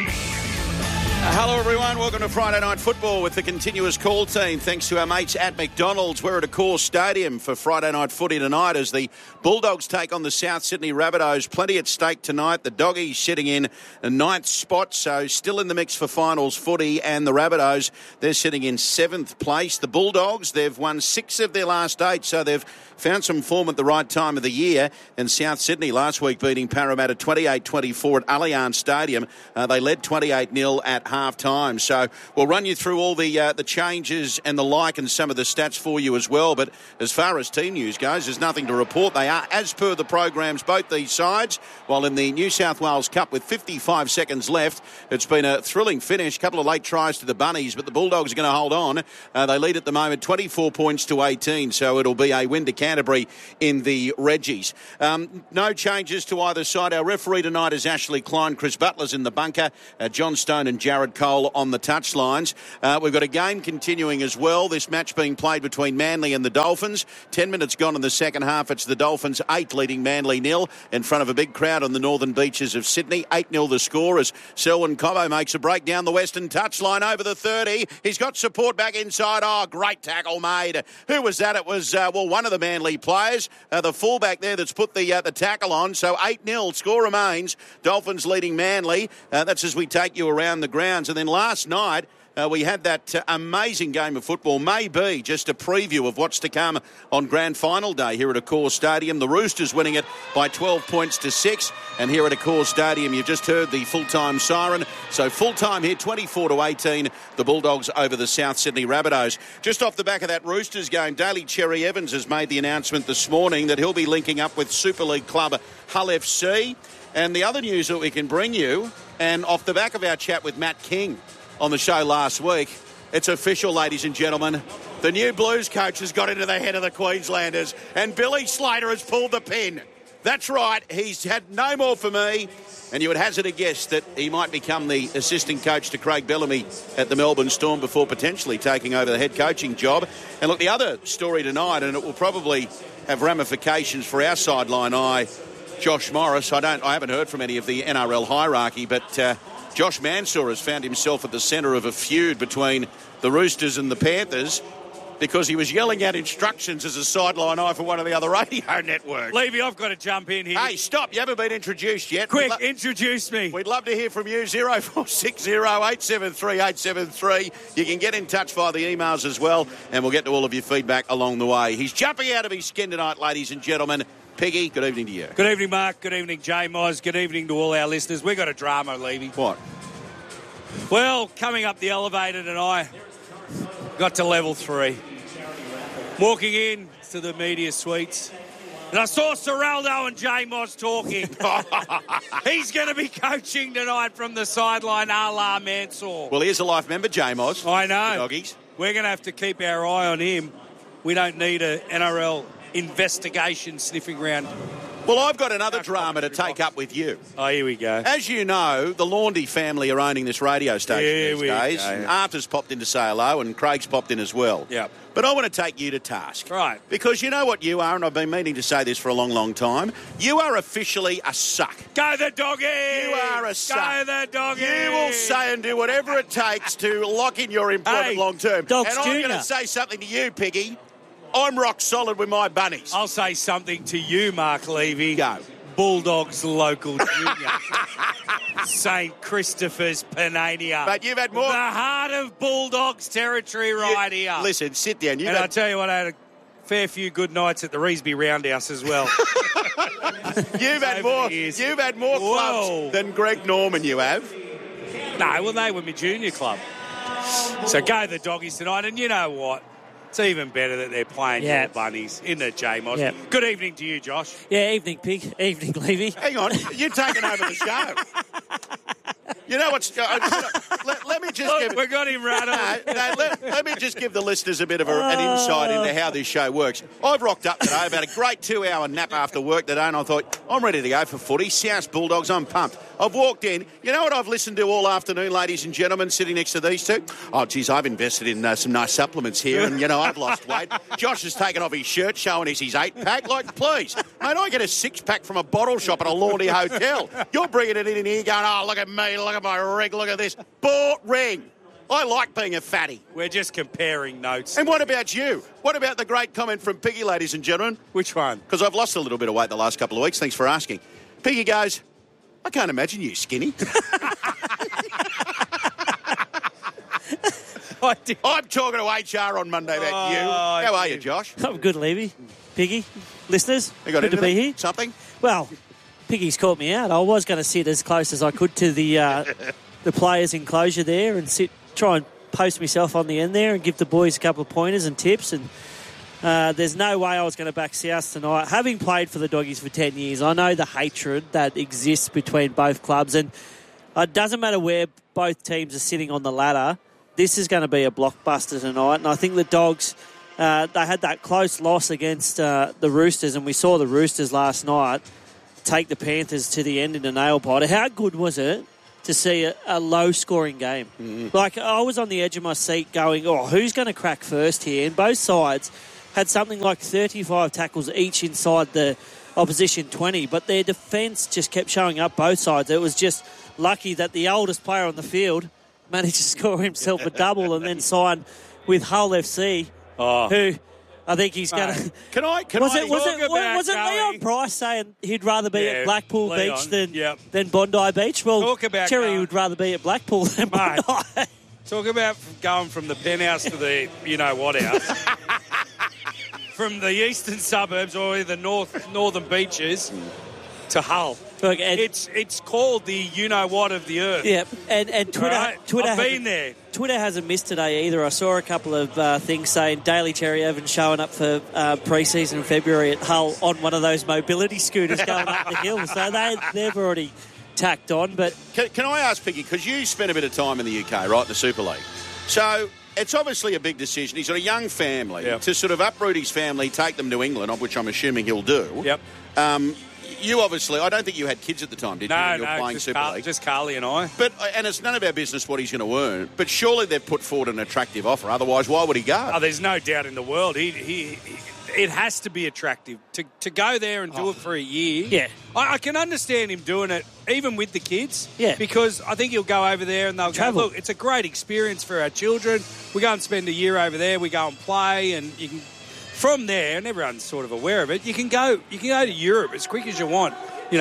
Hello, everyone. Welcome to Friday Night Football with the continuous call team. Thanks to our mates at McDonald's. We're at Accor Stadium for Friday Night Footy tonight as the Bulldogs take on the South Sydney Rabbitohs. Plenty at stake tonight. The Doggies sitting in a 9th spot, so still in the mix for finals footy. And the Rabbitohs, they're sitting in 7th place. The Bulldogs, they've won 6 of their last 8, so they've found some form at the right time of the year. And South Sydney last week beating Parramatta 28-24 at Allianz Stadium. They led 28-0 at half-time. So we'll run you through all the changes and the like and some of the stats for you as well. But as far as team news goes, there's nothing to report. They are, as per the programs, both these sides. While in the New South Wales Cup with 55 seconds left, it's been a thrilling finish. A couple of late tries to the Bunnies, but the Bulldogs are going to hold on. They lead at the moment 24 points to 18, so it'll be a win to Canterbury in the Reggies. No changes to either side. Our referee tonight is Ashley Klein. Chris Butler's in the bunker. John Stone and Jared Cole on the touchlines. We've got a game continuing as well. This match being played between Manly and the Dolphins. 10 minutes gone in the second half. It's the Dolphins 8 leading Manly 0 in front of a big crowd on the northern beaches of Sydney. 8-0 the score as Selwyn Cobbo makes a break down the western touchline over the 30. He's got support back inside. Oh, great tackle made. Who was that? It was, one of the Manly players, the fullback there that's put the tackle on. So 8-0, score remains. Dolphins leading Manly. That's as we take you around the grounds. And then last night, we had that amazing game of football, maybe just a preview of what's to come on Grand Final Day here at Accor Stadium. The Roosters winning it by 12 points to 6. And here at Accor Stadium, you've just heard the full-time siren. So full-time here, 24-18, the Bulldogs over the South Sydney Rabbitohs. Just off the back of that Roosters game, Daly Cherry Evans has made the announcement this morning that he'll be linking up with Super League club Hull FC. And the other news that we can bring you, and off the back of our chat with Matt King on the show last week, it's official, ladies and gentlemen. The new Blues coach has got into the head of the Queenslanders, and Billy Slater has pulled the pin. That's right, he's had no more for me, and you would hazard a guess that he might become the assistant coach to Craig Bellamy at the Melbourne Storm before potentially taking over the head coaching job. And look, the other story tonight, and it will probably have ramifications for our sideline eye, Josh Morris. I haven't heard from any of the NRL hierarchy, but Josh Mansour has found himself at the centre of a feud between the Roosters and the Panthers because he was yelling out instructions as a sideline eye for one of the other radio networks. Levy, I've got to jump in here. Hey, stop. You haven't been introduced yet. Quick, introduce me. We'd love to hear from you. 0460 873 873. You can get in touch via the emails as well, and we'll get to all of your feedback along the way. He's jumping out of his skin tonight, ladies and gentlemen. Peggy, good evening to you. Good evening, Mark. Good evening, J. Moz. Good evening to all our listeners. We've got a drama, Levy. What? Well, coming up the elevator tonight, got to level 3. Walking in to the media suites, and I saw Seraldo and J. Moz talking. He's going to be coaching tonight from the sideline, a la Mansour. Well, here's a life member, J. Moz. I know. The Doggies. We're going to have to keep our eye on him. We don't need a NRL investigation sniffing around. Well, I've got another drama to take up with you. Oh, here we go. As you know, the Laundy family are owning this radio station these days. Arthur's popped in to say hello, and Craig's popped in as well. Yep. But I want to take you to task. Right. Because you know what you are, and I've been meaning to say this for a long, long time. You are officially a suck. Go the doggy! You are a suck. Go the doggy! You will say and do whatever it takes to lock in your employment long term. Dogs and I'm going to say something to you, Piggy. I'm rock solid with my bunnies. I'll say something to you, Mark Levy. Go. Bulldogs local junior. St. Christopher's Panania. But you've had more. The heart of Bulldogs territory here. Listen, sit down. I tell you what, I had a fair few good nights at the Revesby Roundhouse as well. You've had more clubs than Greg Norman, you have. No, well, they were my junior club. So go the Doggies tonight, and you know what? It's even better that they're playing your bunnies in the J-Mod. Yeah. Good evening to you, Josh. Yeah, evening, Pig. Evening, Levy. Hang on, you're taking over the show. You know what's... let me just give... We got him right on. Let me just give the listeners a bit of an insight into how this show works. I've rocked up today. I've had a great 2-hour nap after work today, and I thought, I'm ready to go for footy. South Bulldogs, I'm pumped. I've walked in. You know what I've listened to all afternoon, ladies and gentlemen, sitting next to these two? Oh, geez, I've invested in some nice supplements here, and, I've lost weight. Josh has taken off his shirt, showing us his 8-pack. Like, please, mate, I get a 6-pack from a bottle shop at a Laundry Hotel. You're bringing it in here going, oh, look at me, look at my rig, look at this. Boring. I like being a fatty. We're just comparing notes. And what about you? What about the great comment from Piggy, ladies and gentlemen? Which one? Because I've lost a little bit of weight the last couple of weeks. Thanks for asking. Piggy goes, I can't imagine you skinny. I'm talking to HR on Monday about you. How are you, Josh? I'm good, Levy. Piggy, listeners, You got good to be anything? here. Something? Well, Piggy's caught me out. I was going to sit as close as I could to the players' enclosure there and try and post myself on the end there and give the boys a couple of pointers and tips. And there's no way I was going to back South tonight. Having played for the Doggies for 10 years, I know the hatred that exists between both clubs. And it doesn't matter where both teams are sitting on the ladder, this is going to be a blockbuster tonight. And I think the Dogs, they had that close loss against the Roosters, and we saw the Roosters last night take the Panthers to the end in a nail biter. How good was it to see a low-scoring game? Mm-hmm. Like, I was on the edge of my seat going, who's going to crack first here? And both sides had something like 35 tackles each inside the opposition 20, but their defence just kept showing up both sides. It was just lucky that the oldest player on the field managed to score himself a double and then sign with Hull FC, who I think he's going to... Was it Leon Price saying he'd rather be at Blackpool Beach than Bondi Beach? Well, Cherry would rather be at Blackpool than Bondi. Talk about going from the penthouse to the you-know-what house. From the eastern suburbs or the northern beaches to Hull. Look, it's called the you-know-what of the earth. Yeah, and Twitter I've been there. Twitter hasn't missed today either. I saw a couple of things saying Daly Cherry Evans showing up for pre-season in February at Hull on one of those mobility scooters going up the hill. So they've already tacked on. But Can I ask, Piggy, because you spent a bit of time in the UK, right, the Super League. So it's obviously a big decision. He's got a young family. Yep. To sort of uproot his family, take them to England, of which I'm assuming he'll do. Yep. You obviously, I don't think you had kids at the time, did you? when you were playing Super League? Just Carly and I. And it's none of our business what he's going to earn. But surely they've put forward an attractive offer. Otherwise, why would he go? Oh, there's no doubt in the world. It has to be attractive to go there and do it for a year. Yeah. I can understand him doing it, even with the kids. Yeah. Because I think he'll go over there and they'll Travel. go, look, it's a great experience for our children. We go and spend a year over there. We go and play, and you can, from there, and everyone's sort of aware of it, you can go to Europe as quick as you want.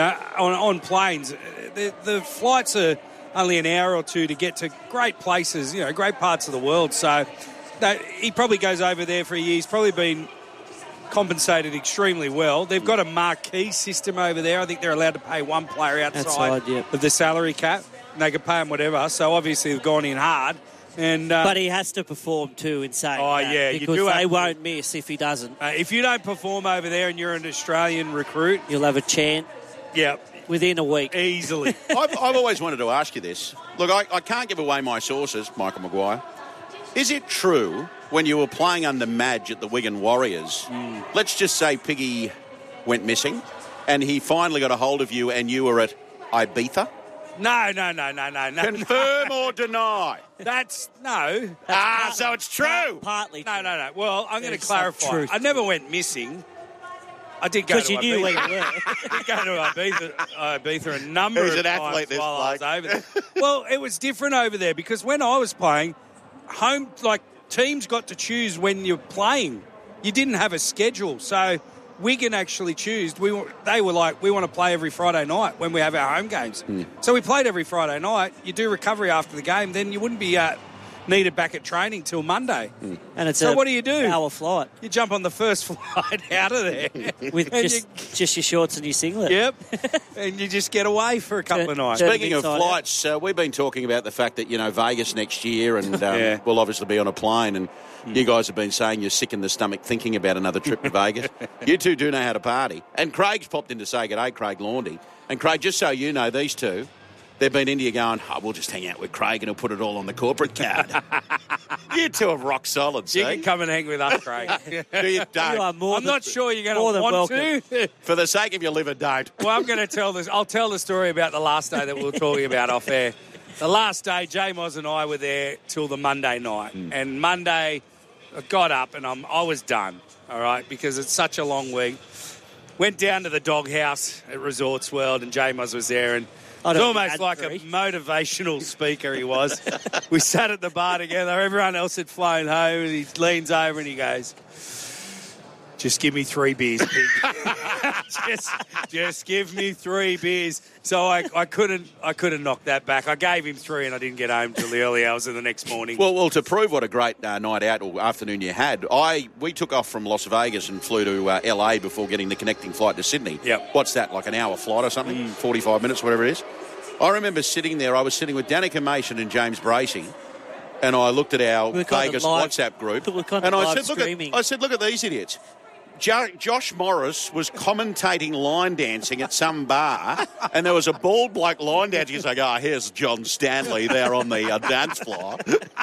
On planes. The flights are only an hour or two to get to great places, great parts of the world. So he probably goes over there for a year. He's probably been compensated extremely well. They've got a marquee system over there. I think they're allowed to pay one player outside of the salary cap, and they can pay him whatever. So obviously they've gone in hard. But he has to perform too in saying that, because they won't miss if he doesn't. If you don't perform over there and you're an Australian recruit, you'll have a chant. Yeah, within a week. Easily. I've always wanted to ask you this. Look, I can't give away my sources, Michael Maguire. Is it true when you were playing under Madge at the Wigan Warriors, let's just say Piggy went missing and he finally got a hold of you and you were at Ibiza? No. Confirm or deny? No. So it's true. Partly true. No. Well, I'm going to clarify. I never went missing. I did go to Ibiza. Because you knew where you were. I did go to Ibiza a number of times while I was over there. Well, it was different over there because when I was playing, teams got to choose when you're playing. You didn't have a schedule. So Wigan actually chose. They were like, we want to play every Friday night when we have our home games. So we played every Friday night. You do recovery after the game, then you wouldn't be needed back at training till Monday. And it's so what do you do? Hour flight. You jump on the first flight out of there. With just your shorts and your singlet. Yep. And you just get away for a couple of nights. Speaking of flights, we've been talking about the fact that, Vegas next year and we'll obviously be on a plane, and you guys have been saying you're sick in the stomach thinking about another trip to Vegas. You two do know how to party. And Craig's popped in to say good day, Craig Laundy. And Craig, just so you know, these two, they've been into you going, we'll just hang out with Craig and he'll put it all on the corporate card. You two are rock solid, see? You can come and hang with us, Craig. Do you don't? You are more I'm not sure you're going to want to. For the sake of your liver, don't. Well, I'm going to tell this. I'll tell the story about the last day that we were talking about off air. The last day, J Moz and I were there till the Monday night. And Monday, I got up and I was done, all right, because it's such a long week. Went down to the doghouse at Resorts World and J Moz was there, and it was almost like a motivational speaker he was. We sat at the bar together. Everyone else had flown home, and he leans over and he goes, just give me 3 beers, Pig. just give me 3 beers. So I couldn't knock that back. I gave him 3 and I didn't get home till the early hours of the next morning. Well, to prove what a great night out or afternoon you had, we took off from Las Vegas and flew to LA before getting the connecting flight to Sydney. Yep. What's that, like an hour flight or something? 45 minutes, whatever it is. I remember sitting there. I was sitting with Danica Mason and James Bracey, and I looked at our Vegas WhatsApp group, and I said, look at these idiots. Josh Morris was commentating line dancing at some bar, and there was a bald bloke line dancing. He's like, here's John Stanley there on the dance floor.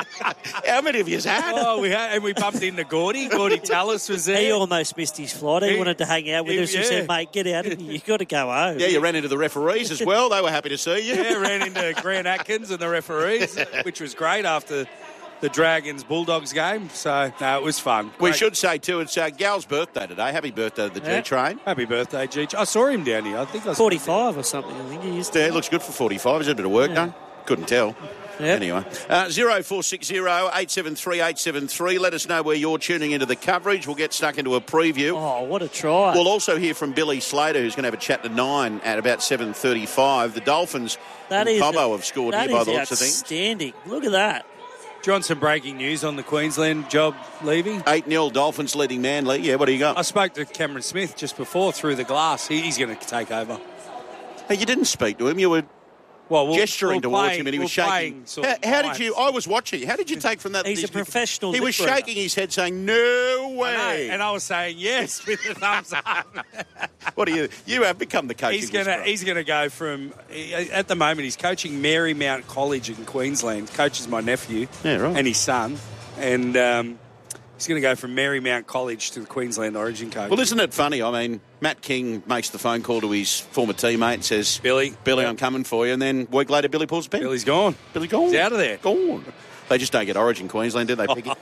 How many of you had? Oh, we had, and we bumped into Gordy. Gordy Tallis was there. He almost missed his flight. He wanted to hang out with us. He said, mate, get out of here. You've got to go home. Yeah, you ran into the referees as well. They were happy to see you. Yeah, ran into Grant Atkins and the referees, which was great after the Dragons-Bulldogs game. So, no, it was fun. We should say, too, it's Gal's birthday today. Happy birthday to the G-Train. Happy birthday, G-Train. I saw him down here. I think I 45 or something, I think he used to. Yeah, it looks good for 45. Is it a bit of work done? Couldn't tell. Yep. Anyway, 0460 873 873. Let us know where you're tuning into the coverage. We'll get stuck into a preview. Oh, what a try. We'll also hear from Billy Slater, who's going to have a chat to 9 at about 7:35. The Dolphins and Cobbo have scored here by the looks of things. Outstanding. Look at that. Johnson, breaking news on the Queensland job leaving. 8-0 Dolphins leading Manly. Yeah, what do you got? I spoke to Cameron Smith just before through the glass. He's going to take over. Hey, you didn't speak to him. You were gesturing towards him and he was shaking. How did you... I was watching. How did you take from that? He's a professional. He was shaking his head saying, no way. And I was saying yes with the thumbs up. What do you have become the coach? He's going to go from... At the moment, he's coaching Marymount College in Queensland. Coaches my nephew and his son. And... he's going to go from Marymount College to the Queensland Origin coach. Well, isn't it funny? I mean, Matt King makes the phone call to his former teammate and says, Billy, I'm coming for you. And then a week later, Billy pulls the pin. Billy's gone. He's out of there. Gone. They just don't get Origin Queensland, do they, Piggy?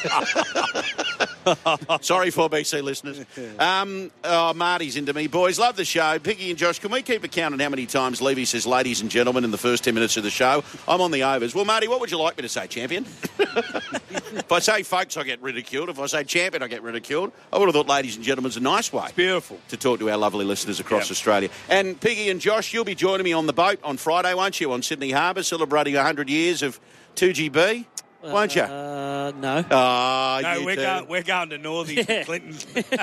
Sorry for BC listeners. Marty's into me. Boys, love the show. Piggy and Josh, can we keep a count on how many times Levy says ladies and gentlemen in the first 10 minutes of the show? I'm on the overs. Well, Marty, what would you like me to say, champion? If I say folks, I get ridiculed. If I say champion, I get ridiculed. I would have thought ladies and gentlemen is a nice way. It's beautiful. To talk to our lovely listeners across Australia. And Piggy and Josh, you'll be joining me on the boat on Friday, won't you, on Sydney Harbour, celebrating 100 years of 2GB? Won't you? No. No, we're going to Northies with Clinton.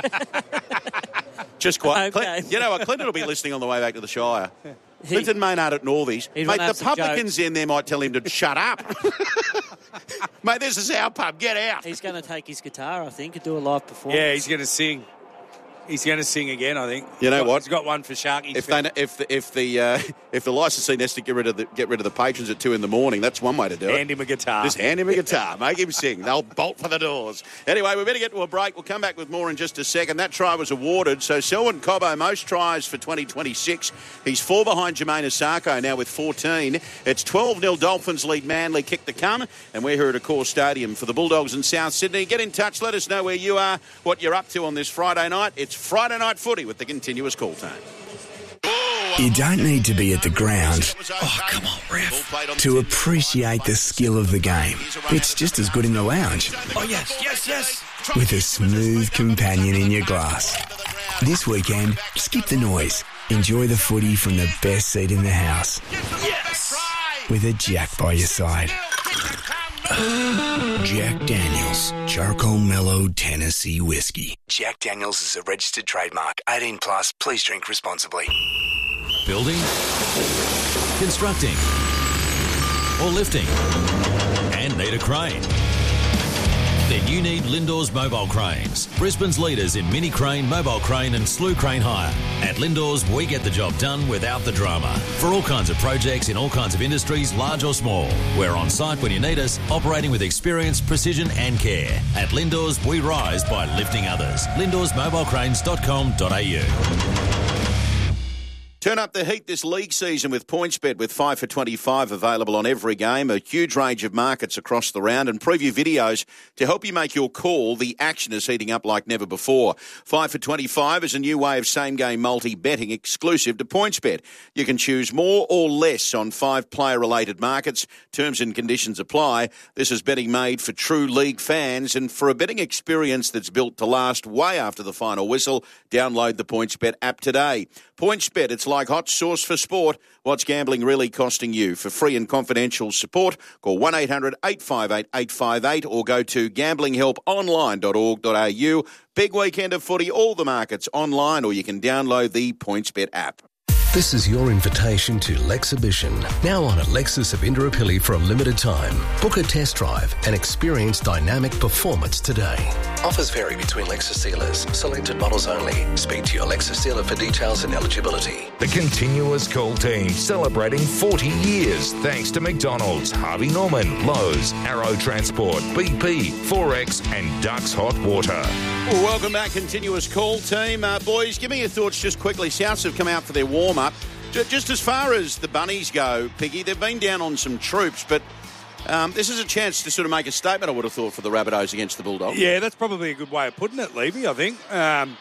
Just quite. Okay. You know what? Clinton will be listening on the way back to the Shire. Clinton Maynard at Northies. Mate, the publicans in there might tell him to shut up. Mate, this is our pub. Get out. He's going to take his guitar, I think, and do a live performance. Yeah, he's going to sing. He's going to sing again, I think. You know what? He's got one for Sharky. If the licensee has to get rid of the patrons at 2 a.m, that's one way to do it. Hand him a guitar. Just hand him a guitar. Make him sing. They'll bolt for the doors. Anyway, we better get to a break. We'll come back with more in just a second. That try was awarded. So Selwyn Cobbo, most tries for 2026. He's 4 behind Jermaine Asako now with 14. It's 12-0 Dolphins lead Manly, kick to come. And we're here at Accor Stadium for the Bulldogs in South Sydney. Get in touch. Let us know where you are, what you're up to on this Friday night. It's Friday Night Footy with the continuous call time. You don't need to be at the ground. Oh, come on, ref. To appreciate the skill of the game. It's just as good in the lounge. Oh, yes. With a smooth companion in your glass. This weekend, skip the noise. Enjoy the footy from the best seat in the house. Yes. With a Jack by your side. Jack Daniels Charcoal Mellow Tennessee Whiskey. Jack Daniels is a registered trademark. 18 plus. Please drink responsibly. Building, constructing, or lifting, and need a crane? Then you need Lindor's Mobile Cranes, Brisbane's leaders in mini crane, mobile crane and slew crane hire. At Lindor's, we get the job done without the drama. For all kinds of projects in all kinds of industries, large or small. We're on site when you need us, operating with experience, precision and care. At Lindor's, we rise by lifting others. Lindor'sMobileCranes.com.au. Turn up the heat this league season with PointsBet, with 5 for 25 available on every game, a huge range of markets across the round and preview videos to help you make your call. The action is heating up like never before. 5 for 25 is a new way of same-game multi-betting exclusive to PointsBet. You can choose more or less on 5 player-related markets. Terms and conditions apply. This is betting made for true league fans and for a betting experience that's built to last way after the final whistle. Download the PointsBet app today. PointsBet, it's like hot sauce for sport. What's gambling really costing you? For free and confidential support, call 1-800-858-858 or go to gamblinghelponline.org.au. Big weekend of footy, all the markets online, or you can download the PointsBet app. This is your invitation to Lexhibition, now on at Lexus of Indooroopilly for a limited time. Book a test drive and experience dynamic performance today. Offers vary between Lexus dealers. Selected models only. Speak to your Lexus dealer for details and eligibility. The continuous call team celebrating 40 years thanks to McDonald's, Harvey Norman, Lowe's, Arrow Transport, BP, Forex and Ducks Hot Water. Well, welcome back, continuous call team. Boys, give me your thoughts just quickly. Souths have come out for their warm-up. Just as far as the Bunnies go, Piggy, they've been down on some troops, but this is a chance to sort of make a statement, I would have thought, for the Rabbitohs against the Bulldogs. Yeah, that's probably a good way of putting it, Levy, I think.